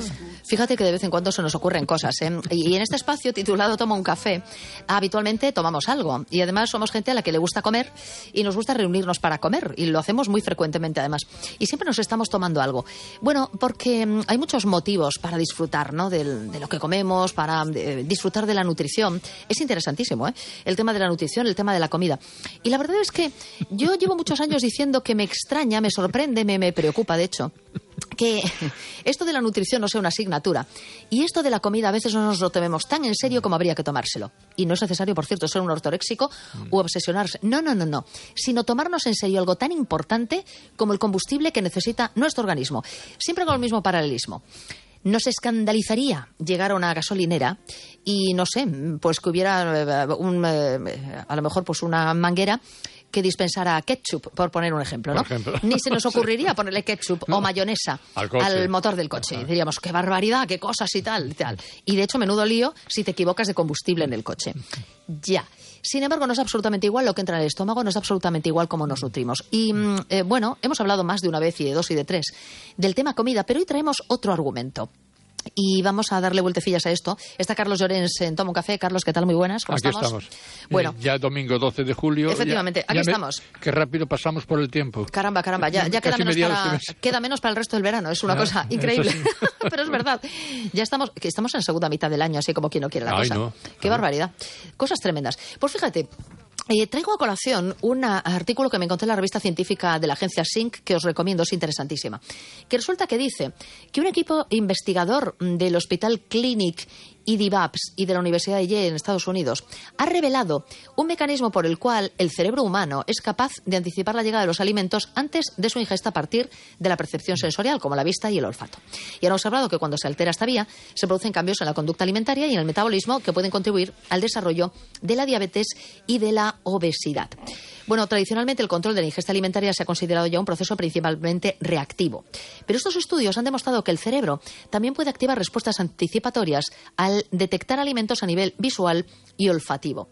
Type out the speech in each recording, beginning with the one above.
Fíjate que de vez en cuando se nos ocurren cosas, ¿eh? Y en este espacio titulado Toma un café, habitualmente tomamos algo. Y además somos gente a la que le gusta comer y nos gusta reunirnos para comer. Y lo hacemos muy frecuentemente, además. Y siempre nos estamos tomando algo. Bueno, porque hay muchos motivos para disfrutar, ¿no? De lo que comemos, para disfrutar de la nutrición. Es interesantísimo, ¿eh? El tema de la nutrición, el tema de la comida. Y la verdad es que yo llevo muchos años diciendo que me extraña, me sorprende, me preocupa, de hecho, que esto de la nutrición no sea una asignatura. Y esto de la comida a veces no nos lo tomemos tan en serio como habría que tomárselo. Y no es necesario, por cierto, ser un ortoréxico u obsesionarse. No. Sino tomarnos en serio algo tan importante como el combustible que necesita nuestro organismo. Siempre con el mismo paralelismo. Nos escandalizaría llegar a una gasolinera y, no sé, pues que hubiera a lo mejor pues una manguera que dispensara ketchup, por poner un ejemplo, ¿no? Ni se nos ocurriría ponerle ketchup o mayonesa al motor del coche. Y diríamos, qué barbaridad, qué cosas y tal. Y de hecho, menudo lío si te equivocas de combustible en el coche. Ya. Sin embargo, no es absolutamente igual lo que entra en el estómago, no es absolutamente igual cómo nos nutrimos. Y bueno, hemos hablado más de una vez y de dos y de tres del tema comida, pero hoy traemos otro argumento. Y vamos a darle vueltecillas a esto. Está Carlos Llorens en Toma un Café. Carlos, ¿qué tal? Muy buenas. ¿Cómo estamos? Bueno, ya domingo 12 de julio. Efectivamente, aquí estamos. Qué rápido pasamos por el tiempo. Caramba, ya queda menos para el resto del verano. Es una cosa increíble. Sí. Pero es verdad. Ya estamos en la segunda mitad del año, así como quien no quiere la cosa. No. Qué barbaridad. Cosas tremendas. Pues fíjate. Traigo a colación un artículo que me encontré en la revista científica de la agencia SYNC, que os recomiendo, es interesantísima. Que resulta que dice que un equipo investigador del Hospital Clinic IDVAPS y de la Universidad de Yale en Estados Unidos ha revelado un mecanismo por el cual el cerebro humano es capaz de anticipar la llegada de los alimentos antes de su ingesta a partir de la percepción sensorial, como la vista y el olfato. Y han observado que cuando se altera esta vía, se producen cambios en la conducta alimentaria y en el metabolismo que pueden contribuir al desarrollo de la diabetes y de la obesidad. Bueno, tradicionalmente el control de la ingesta alimentaria se ha considerado ya un proceso principalmente reactivo. Pero estos estudios han demostrado que el cerebro también puede activar respuestas anticipatorias al detectar alimentos a nivel visual y olfativo.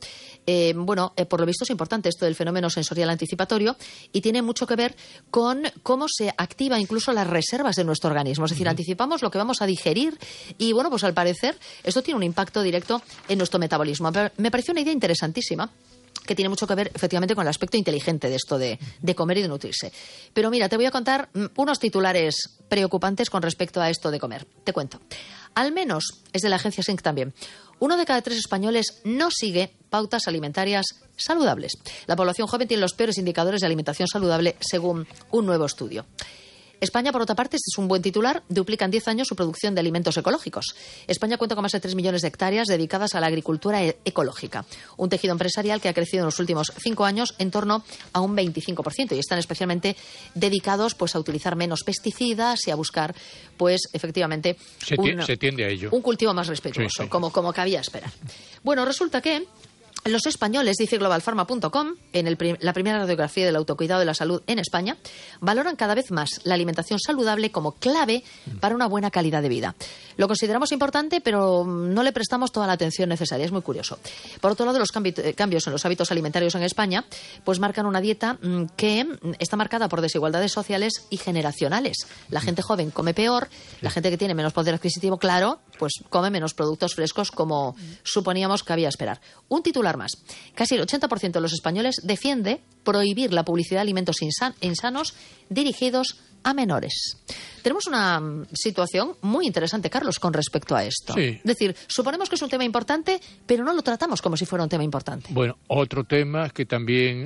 Por lo visto es importante esto del fenómeno sensorial anticipatorio y tiene mucho que ver con cómo se activa incluso las reservas de nuestro organismo. Es decir, anticipamos lo que vamos a digerir y, bueno, pues al parecer esto tiene un impacto directo en nuestro metabolismo. Me pareció una idea interesantísima, que tiene mucho que ver efectivamente con el aspecto inteligente de esto de comer y de nutrirse. Pero mira, te voy a contar unos titulares preocupantes con respecto a esto de comer. Te cuento. Al menos, es de la agencia SYNC también, 1 de cada 3 españoles no sigue pautas alimentarias saludables. La población joven tiene los peores indicadores de alimentación saludable según un nuevo estudio. España, por otra parte, este es un buen titular, duplica en 10 años su producción de alimentos ecológicos. España cuenta con más de 3 millones de hectáreas dedicadas a la agricultura ecológica. Un tejido empresarial que ha crecido en los últimos 5 años en torno a un 25% y están especialmente dedicados pues, a utilizar menos pesticidas y a buscar, pues, efectivamente, se tiende a ello. Un cultivo más respetuoso, sí. como cabía esperar. Bueno, resulta que los españoles, dice globalpharma.com, en la primera radiografía del autocuidado de la salud en España, valoran cada vez más la alimentación saludable como clave para una buena calidad de vida. Lo consideramos importante, pero no le prestamos toda la atención necesaria. Es muy curioso. Por otro lado, los cambios en los hábitos alimentarios en España pues marcan una dieta que está marcada por desigualdades sociales y generacionales. La gente joven come peor, la gente que tiene menos poder adquisitivo, claro, pues come menos productos frescos como suponíamos que había esperar. Un titular más. Casi el 80% de los españoles defiende prohibir la publicidad de alimentos insanos dirigidos a menores. Tenemos una situación muy interesante, Carlos, con respecto a esto. Sí. Es decir, suponemos que es un tema importante, pero no lo tratamos como si fuera un tema importante. Bueno, otro tema que también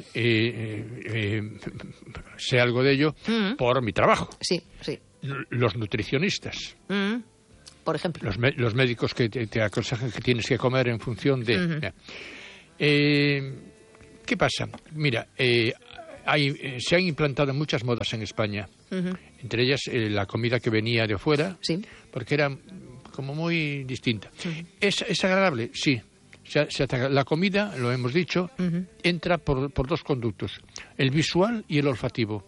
sé algo de ello por mi trabajo. Sí. Los nutricionistas. Por ejemplo. Los médicos que te aconsejan que tienes que comer en función de... ¿Qué pasa? Mira, se han implantado muchas modas en España, entre ellas la comida que venía de fuera, sí, porque era como muy distinta. ¿Es agradable? Sí. La comida, lo hemos dicho, entra por dos conductos, el visual y el olfativo.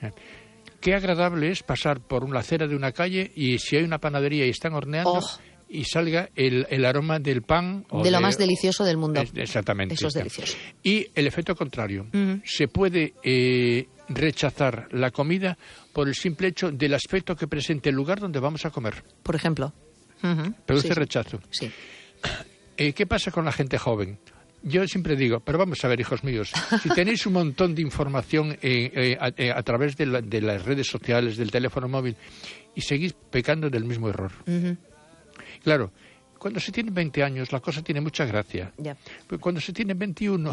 Qué agradable es pasar por una acera de una calle y si hay una panadería y están horneando... y salga el aroma del pan. De lo más delicioso del mundo. Exactamente. Eso es delicioso. Y el efecto contrario. Se puede rechazar la comida por el simple hecho del aspecto que presente el lugar donde vamos a comer. Por ejemplo. Produce rechazo. Sí. ¿Qué pasa con la gente joven? Yo siempre digo, pero vamos a ver, hijos míos, si tenéis un montón de información a través de las redes sociales, del teléfono móvil, y seguís pecando del mismo error. Claro, cuando se tiene 20 años la cosa tiene mucha gracia. Pero cuando se tiene 21,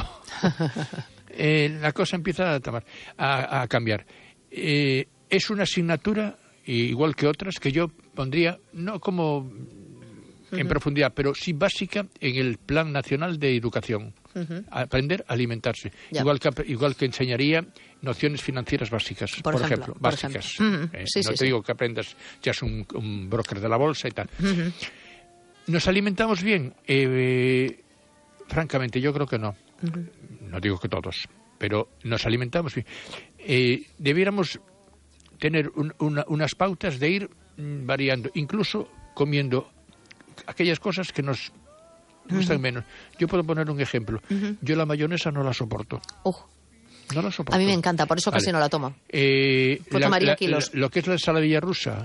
la cosa empieza a cambiar. Es una asignatura, igual que otras, que yo pondría, no como en profundidad, pero sí básica en el Plan Nacional de Educación. Aprender a alimentarse. Igual que enseñaría nociones financieras básicas, por ejemplo. Básicas. No te digo que aprendas, ya es un broker de la bolsa y tal. ¿Nos alimentamos bien? Francamente, yo creo que no. No digo que todos, pero nos alimentamos bien. Debiéramos tener unas pautas de ir variando, incluso comiendo aquellas cosas que nos gustan menos. Yo puedo poner un ejemplo. Yo la mayonesa no la soporto. No la soporto. A mí me encanta, por eso casi no la tomo. Tomaría kilos. Lo que es la ensaladilla rusa,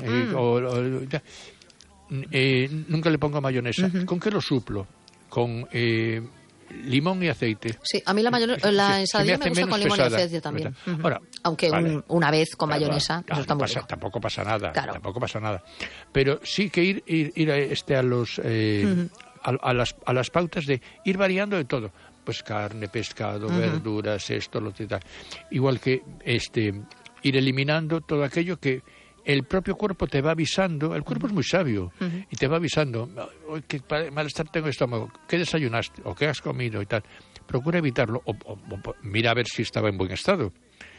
nunca le pongo mayonesa. ¿Con qué lo suplo? Con limón y aceite. Sí, a mí la ensaladilla me gusta con limón y aceite también. Ahora, aunque una vez con mayonesa, eso está muy rico. Tampoco pasa nada. Claro. Tampoco pasa nada. Pero sí que ir a los a las pautas de ir variando de todo. Pues carne, pescado, verduras, esto, lo tal. Igual que ir eliminando todo aquello que el propio cuerpo te va avisando. El cuerpo es muy sabio y te va avisando. ¿Qué malestar tengo en el estómago? ¿Qué desayunaste? ¿O qué has comido? Y tal. Procura evitarlo. O mira a ver si estaba en buen estado.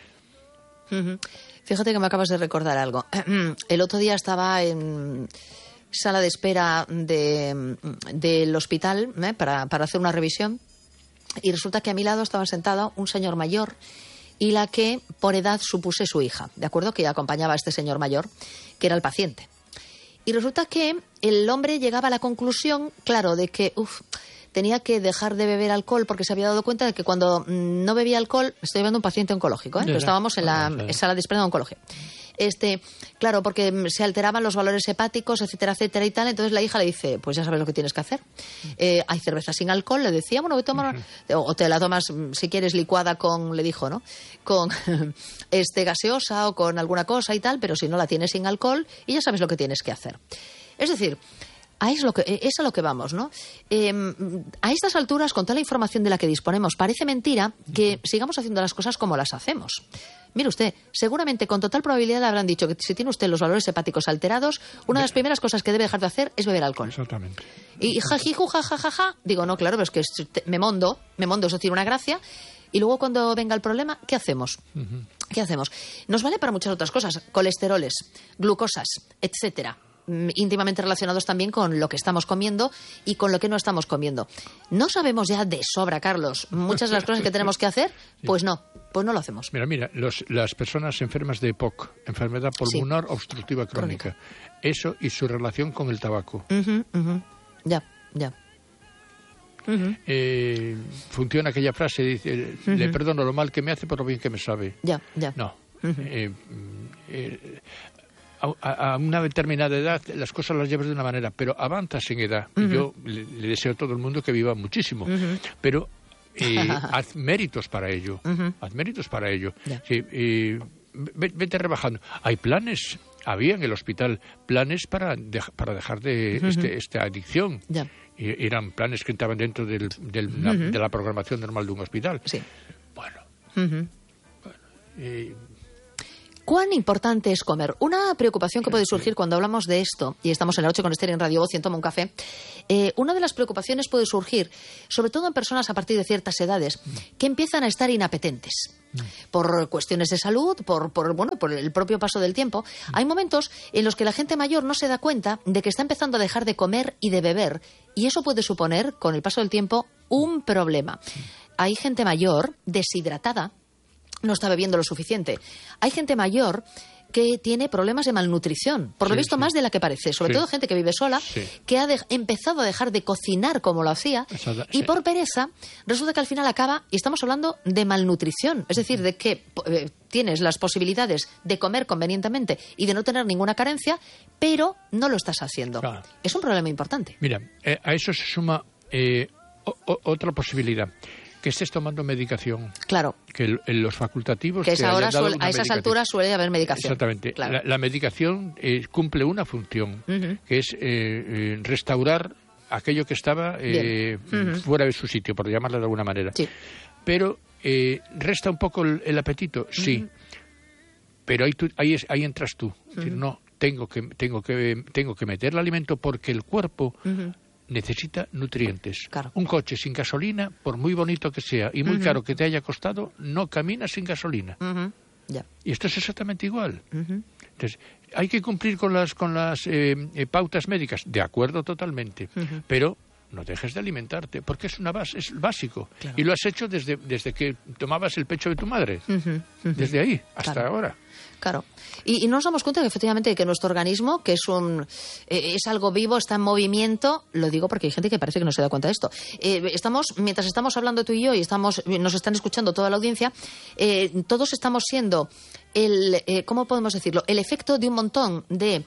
Fíjate que me acabas de recordar algo. El otro día estaba en sala de espera del hospital para hacer una revisión y resulta que a mi lado estaba sentado un señor mayor y la que por edad supuse su hija, ¿de acuerdo? Que acompañaba a este señor mayor, que era el paciente. Y resulta que el hombre llegaba a la conclusión, claro, de que tenía que dejar de beber alcohol porque se había dado cuenta de que cuando no bebía alcohol, estoy viendo un paciente oncológico, pero estábamos en la sala de espera de oncología. Claro, porque se alteraban los valores hepáticos, etcétera, etcétera y tal. Entonces la hija le dice, pues ya sabes lo que tienes que hacer. Hay cerveza sin alcohol, le decía, bueno, o te la tomas si quieres licuada con, le dijo, ¿no? Con gaseosa o con alguna cosa y tal, pero si no la tienes sin alcohol y ya sabes lo que tienes que hacer. Es decir, es a lo que vamos, ¿no? A estas alturas, con toda la información de la que disponemos, parece mentira que sigamos haciendo las cosas como las hacemos. Mire usted, seguramente con total probabilidad le habrán dicho que si tiene usted los valores hepáticos alterados, una de las primeras cosas que debe dejar de hacer es beber alcohol. Exactamente. Y jajaja, digo, no, claro, pero es que me mondo, eso tiene una gracia. Y luego cuando venga el problema, ¿qué hacemos? ¿Qué hacemos? Nos vale para muchas otras cosas, colesteroles, glucosas, etcétera. Íntimamente relacionados también con lo que estamos comiendo y con lo que no estamos comiendo. ¿No sabemos ya de sobra, Carlos, muchas de las cosas que tenemos que hacer? Pues no lo hacemos. Mira, las personas enfermas de EPOC, enfermedad pulmonar obstructiva crónica, eso y su relación con el tabaco. Ya. Funciona aquella frase, dice, le perdono lo mal que me hace por lo bien que me sabe. Ya. No. A una determinada edad las cosas las llevas de una manera, pero avanzas en edad. Y yo le deseo a todo el mundo que viva muchísimo, pero haz méritos para ello. Haz méritos para ello. Sí, vete rebajando. Hay planes, había en el hospital planes para dejar de esta adicción. Y eran planes que entraban dentro de la programación normal de un hospital. Sí. Bueno. ¿Cuán importante es comer? Una preocupación que puede surgir cuando hablamos de esto, y estamos en la noche con Esther en Radio Voz y en Toma un Café, una de las preocupaciones puede surgir, sobre todo en personas a partir de ciertas edades, que empiezan a estar inapetentes. Por cuestiones de salud, por el propio paso del tiempo. Hay momentos en los que la gente mayor no se da cuenta de que está empezando a dejar de comer y de beber, y eso puede suponer, con el paso del tiempo, un problema. Hay gente mayor deshidratada, no está bebiendo lo suficiente. Hay gente mayor que tiene problemas de malnutrición, por lo visto más de la que parece, sobre todo gente que vive sola, que ha empezado a dejar de cocinar como lo hacía, y por pereza resulta que al final acaba, y estamos hablando de malnutrición, es decir, de que tienes las posibilidades de comer convenientemente y de no tener ninguna carencia, pero no lo estás haciendo. Claro. Es un problema importante. Mira, a eso se suma otra posibilidad. Que estés tomando medicación. Claro. Que los facultativos... Que a esas alturas suele haber medicación. Exactamente. Claro. La medicación cumple una función, que es restaurar aquello que estaba fuera de su sitio, por llamarlo de alguna manera. Sí. Pero resta un poco el apetito, sí. Pero ahí entras tú. Es decir, no, tengo que meter el alimento porque el cuerpo... necesita nutrientes. Claro. Un coche sin gasolina, por muy bonito que sea y muy caro que te haya costado, no camina sin gasolina. Yeah. Y esto es exactamente igual. Entonces, hay que cumplir con las pautas médicas, de acuerdo totalmente, pero no dejes de alimentarte, porque es es básico. Claro. Y lo has hecho desde que tomabas el pecho de tu madre. Desde ahí hasta ahora. Claro. Y nos damos cuenta que efectivamente que nuestro organismo, que es algo vivo, está en movimiento, lo digo porque hay gente que parece que no se da cuenta de esto. Mientras estamos hablando tú y yo y nos están escuchando toda la audiencia, todos estamos siendo ¿cómo podemos decirlo? El efecto de un montón de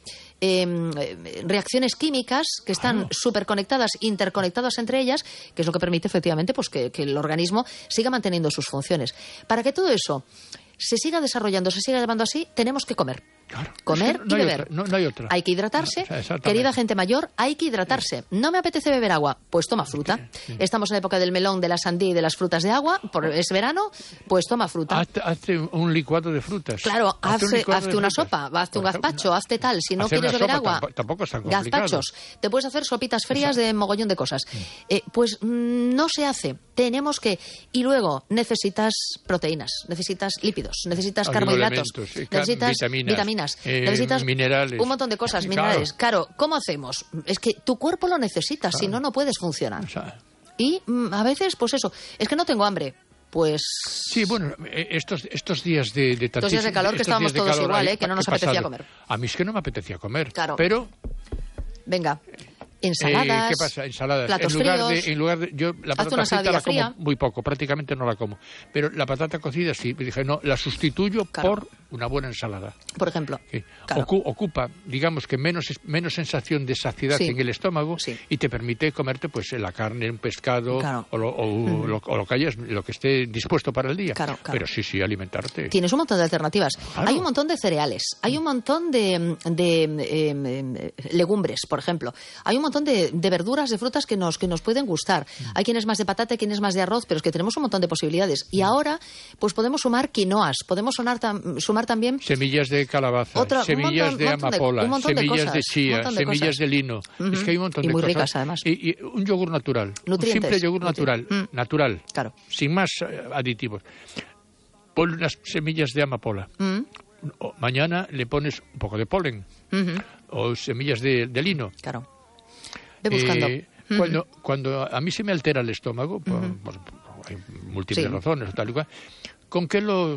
reacciones químicas que están súper conectadas, interconectadas entre ellas, que es lo que permite efectivamente pues que el organismo siga manteniendo sus funciones. Para que todo eso se siga desarrollando, se siga llevando así, tenemos que comer. Claro. Comer y beber. No hay otra. Hay que hidratarse. Querida gente mayor, hay que hidratarse. No me apetece beber agua, pues toma fruta. Estamos en la época del melón, de la sandía y de las frutas de agua. Es verano, pues toma fruta. Hazte un licuado de frutas. Claro, hazte una sopa, hazte un gazpacho, hazte tal. Si no quieres beber agua, tampoco es tan complicado. Gazpachos. Te puedes hacer sopitas frías de mogollón de cosas. Pues no se hace. Tenemos que... Y luego necesitas proteínas, necesitas lípidos, necesitas carbohidratos, necesitas vitaminas. Necesitas minerales. Un montón de cosas, minerales. Claro, ¿cómo hacemos? Es que tu cuerpo lo necesita, si no puedes funcionar. Y a veces, pues eso, es que no tengo hambre. Pues... Sí, bueno, estos días de estos días de calor que estábamos todos igual, que no nos apetecía comer. A mí es que no me apetecía comer, claro. Pero... Venga. Ensaladas, ¿qué pasa? Ensaladas. Platos en lugar de yo la patata frita la como muy poco, prácticamente no la como. Pero la patata cocida sí, dije, no, la sustituyo por una buena ensalada. Por ejemplo. Ocupa, digamos que menos sensación de saciedad en el estómago y te permite comerte pues la carne, un pescado o lo que esté dispuesto para el día. Pero sí, alimentarte. Tienes un montón de alternativas. Hay un montón de cereales, hay un montón de legumbres, por ejemplo. Hay un montón de verduras, de frutas que nos pueden gustar. Hay quien es más de patata, quien es más de arroz, pero es que tenemos un montón de posibilidades. Y ahora, pues podemos sumar quinoas, podemos sumar también... Semillas de calabaza, semillas de amapola, semillas de chía, semillas de lino. Es que hay un montón de cosas. Y muy ricas, además. Y un yogur natural. Nutrientes. Un simple yogur natural. Claro. Sin más aditivos. Pon unas semillas de amapola. Mañana le pones un poco de polen. O semillas de lino. Claro. Ve buscando. Cuando a mí se me altera el estómago, hay múltiples razones, tal y cual, ¿con qué lo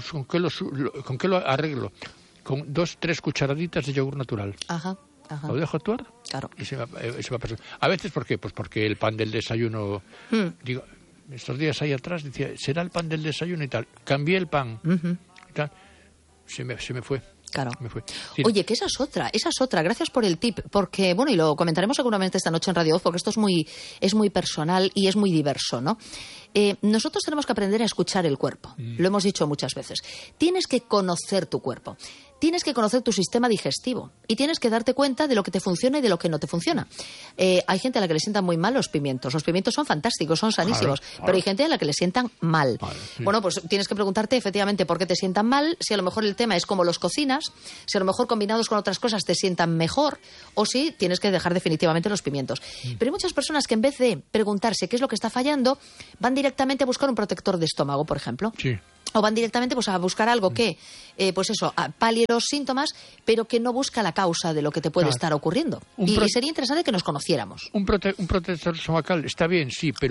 arreglo? Con 2-3 cucharaditas de yogur natural. Ajá. ¿Lo dejo actuar? Claro. Y se va a pasar. A veces, ¿por qué? Pues porque el pan del desayuno... Digo, estos días ahí atrás decía, ¿será el pan del desayuno y tal? Cambié el pan y tal. Se me fue. Claro. Sí. Oye, que esa es otra. Gracias por el tip, porque, bueno, y lo comentaremos seguramente esta noche en Radio Voz, porque esto es muy personal y es muy diverso, ¿no? Nosotros tenemos que aprender a escuchar el cuerpo. Lo hemos dicho muchas veces. Tienes que conocer tu cuerpo. Tienes que conocer tu sistema digestivo y tienes que darte cuenta de lo que te funciona y de lo que no te funciona. Hay gente a la que le sientan muy mal los pimientos. Los pimientos son fantásticos, son sanísimos, pero hay gente a la que le sientan mal. Bueno, pues tienes que preguntarte efectivamente por qué te sientan mal, si a lo mejor el tema es cómo los cocinas, si a lo mejor combinados con otras cosas te sientan mejor, o si tienes que dejar definitivamente los pimientos. Pero hay muchas personas que en vez de preguntarse qué es lo que está fallando, van directamente a buscar un protector de estómago, por ejemplo. Sí. O van directamente a buscar algo que, palie los síntomas, pero que no busca la causa de lo que te puede estar ocurriendo. Y sería interesante que nos conociéramos. Un protector estomacal está bien, sí, pero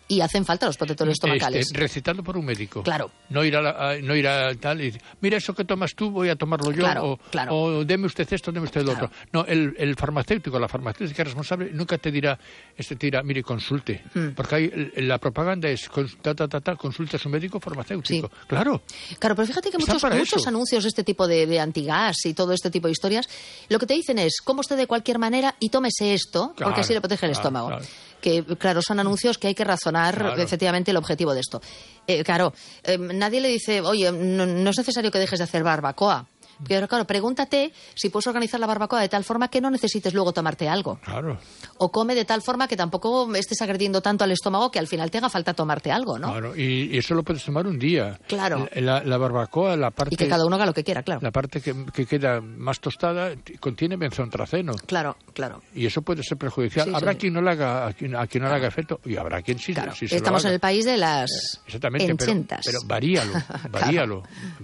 y hacen falta los protectores estomacales. Recetado por un médico. Claro. No ir a tal y decir, mira, eso que tomas tú, voy a tomarlo yo, o deme usted esto, deme usted lo otro. No, el farmacéutico, la farmacéutica responsable nunca te dirá, mire, consulte, porque hay, la propaganda es consulte a su médico farmacéutico. Sí. Claro, pero fíjate que muchos anuncios de este tipo de antigas y todo este tipo de historias, lo que te dicen es, coma usted de cualquier manera y tómese esto, porque así le protege el estómago. Claro. Que, claro, son anuncios que hay que razonar efectivamente el objetivo de esto. Nadie le dice, oye, no es necesario que dejes de hacer barbacoa. Pero claro, pregúntate si puedes organizar la barbacoa de tal forma que no necesites luego tomarte algo. Claro. O come de tal forma que tampoco estés agrediendo tanto al estómago que al final te haga falta tomarte algo, ¿no? Claro, y eso lo puedes tomar un día. Claro. La barbacoa, la parte... Y que cada uno haga lo que quiera, claro. La parte que queda más tostada contiene benzoantraceno. Claro. Y eso puede ser perjudicial. Habrá quien no le haga, a quien no le haga efecto, y habrá quien sí. Claro. Sí Estamos en el país de las enchentas. Pero varíalo.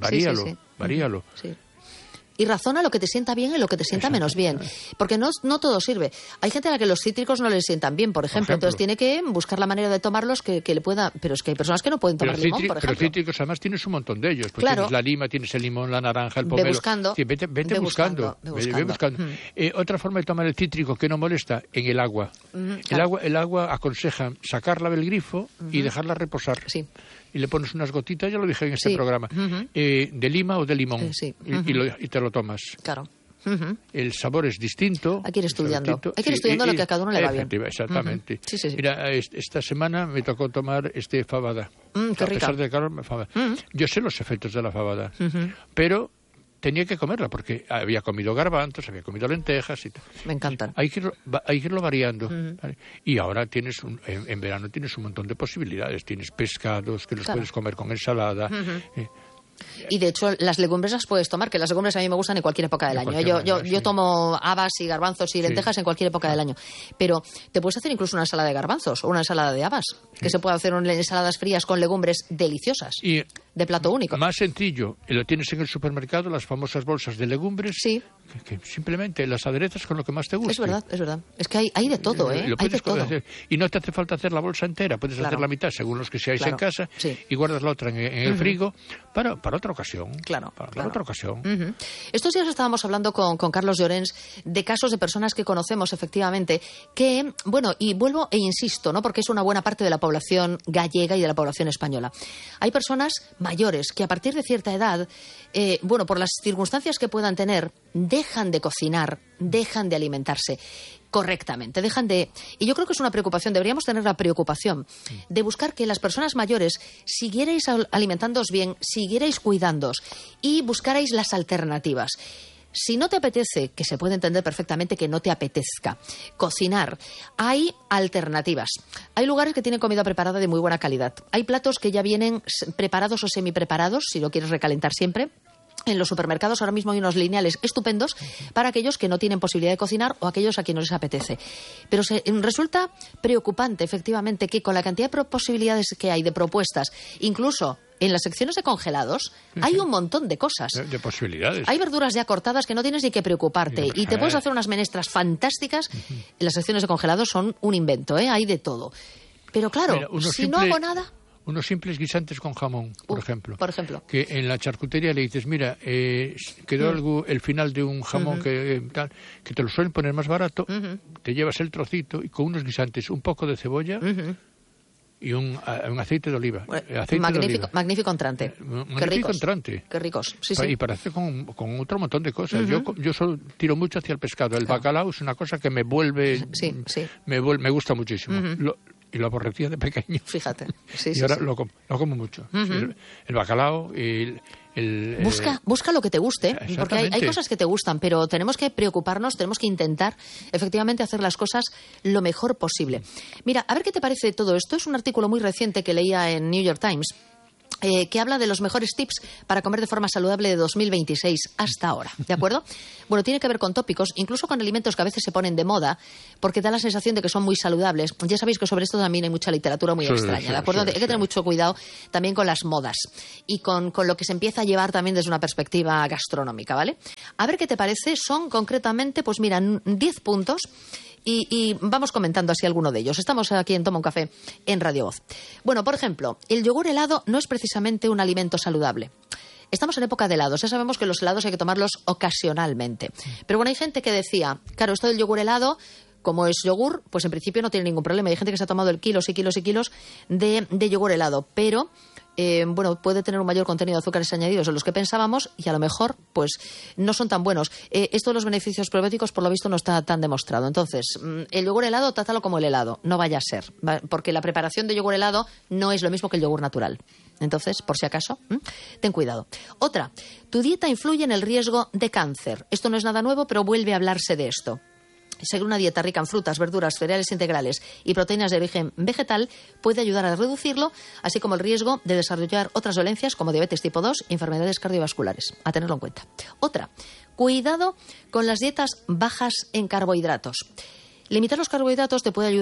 Sí. Y razona lo que te sienta bien y lo que te sienta menos bien. Porque no todo sirve. Hay gente a la que los cítricos no les sientan bien, por ejemplo. Entonces tiene que buscar la manera de tomarlos que le pueda... Pero es que hay personas que no pueden tomar limón, por ejemplo. Pero cítricos además tienes un montón de ellos. Pues tienes la lima, tienes el limón, la naranja, el pomelo. Ve buscando. Sí, vete buscando. Otra forma de tomar el cítrico que no molesta, en el agua. El agua aconseja sacarla del grifo y dejarla reposar. Sí. Y le pones unas gotitas, ya lo dije en este programa, de lima o de limón, y te lo tomas. Claro. El sabor es distinto. Hay que ir estudiando. Lo que a cada uno le va bien. Exactamente. Sí. Mira, esta semana me tocó tomar fabada. Qué rica. A pesar del calor, fabada. Yo sé los efectos de la fabada, pero tenía que comerla porque había comido garbanzos, había comido lentejas y tal. Me encantan. Hay que irlo variando. ¿Vale? Y ahora en verano tienes un montón de posibilidades. Tienes pescados que los puedes comer con ensalada. Y de hecho las legumbres las puedes tomar, que las legumbres a mí me gustan en cualquier época del año. Yo tomo habas y garbanzos y lentejas en cualquier época del año. Pero te puedes hacer incluso una ensalada de garbanzos o una ensalada de habas, que se puede hacer ensaladas frías con legumbres deliciosas, de plato único. Más sencillo, lo tienes en el supermercado, las famosas bolsas de legumbres, que simplemente las aderezas con lo que más te gusta. Es verdad. Es que hay de todo, Lo puedes hacer. Y no te hace falta hacer la bolsa entera, puedes hacer la mitad según los que seáis en casa y guardas la otra en el frigo para otra ocasión. Para otra ocasión. Estos días estábamos hablando con Carlos Llorens de casos de personas que conocemos efectivamente que, y vuelvo e insisto, ¿no? Porque es una buena parte de la población gallega y de la población española. Hay personas mayores que a partir de cierta edad, por las circunstancias que puedan tener, dejan de cocinar, dejan de alimentarse correctamente, y yo creo que es una preocupación, deberíamos tener la preocupación de buscar que las personas mayores siguierais alimentándoos bien, siguierais cuidándoos y buscarais las alternativas. Si no te apetece, que se puede entender perfectamente que no te apetezca cocinar, hay alternativas. Hay lugares que tienen comida preparada de muy buena calidad. Hay platos que ya vienen preparados o semipreparados, si lo quieres recalentar siempre. En los supermercados ahora mismo hay unos lineales estupendos para aquellos que no tienen posibilidad de cocinar o aquellos a quienes no les apetece. Pero resulta preocupante, efectivamente, que con la cantidad de posibilidades que hay de propuestas, incluso en las secciones de congelados, hay un montón de cosas. De posibilidades. Hay verduras ya cortadas que no tienes ni que preocuparte. Y te puedes hacer unas menestras fantásticas. En las secciones de congelados son un invento, hay de todo. Pero claro, no hago nada... Unos simples guisantes con jamón, por ejemplo. Por ejemplo. Que en la charcutería le dices, mira, quedó el final de un jamón que te lo suelen poner más barato, te llevas el trocito y con unos guisantes, un poco de cebolla y un aceite de oliva. Magnífico entrante. Magnífico entrante. Qué ricos. Sí. Y para hacer con otro montón de cosas. Yo solo tiro mucho hacia el pescado. El bacalao es una cosa que me vuelve... Me gusta muchísimo. Y lo aborrecía de pequeño. Fíjate. Y ahora lo como mucho. El bacalao y Busca lo que te guste, porque hay cosas que te gustan, pero tenemos que preocuparnos, tenemos que intentar efectivamente hacer las cosas lo mejor posible. Mira, a ver qué te parece todo esto. Es un artículo muy reciente que leía en New York Times, que habla de los mejores tips para comer de forma saludable de 2026 hasta ahora, ¿de acuerdo? Bueno, tiene que ver con tópicos, incluso con alimentos que a veces se ponen de moda, porque da la sensación de que son muy saludables. Ya sabéis que sobre esto también hay mucha literatura muy extraña, ¿de acuerdo? Hay que tener mucho cuidado también con las modas y con lo que se empieza a llevar también desde una perspectiva gastronómica, ¿vale? A ver qué te parece. Son concretamente, pues mira, 10 puntos y vamos comentando así alguno de ellos. Estamos aquí en Toma un Café en Radio Voz. Bueno, por ejemplo, el yogur helado no es precisamente un alimento saludable. Estamos en época de helados. Ya sabemos que los helados hay que tomarlos ocasionalmente. Pero bueno, hay gente que decía, claro, esto del yogur helado, como es yogur, pues en principio no tiene ningún problema. Hay gente que se ha tomado kilos y kilos y kilos de yogur helado, pero bueno, puede tener un mayor contenido de azúcares añadidos de los que pensábamos y a lo mejor pues no son tan buenos. Esto de los beneficios probióticos por lo visto no está tan demostrado. Entonces, el yogur helado, trátalo como el helado, no vaya a ser, porque la preparación de yogur helado no es lo mismo que el yogur natural. Entonces, por si acaso, ten cuidado. Otra, tu dieta influye en el riesgo de cáncer. Esto no es nada nuevo, pero vuelve a hablarse de esto. Seguir una dieta rica en frutas, verduras, cereales integrales y proteínas de origen vegetal puede ayudar a reducirlo, así como el riesgo de desarrollar otras dolencias como diabetes tipo 2 y enfermedades cardiovasculares. A tenerlo en cuenta. Otra, cuidado con las dietas bajas en carbohidratos. Limitar los carbohidratos te puede ayudar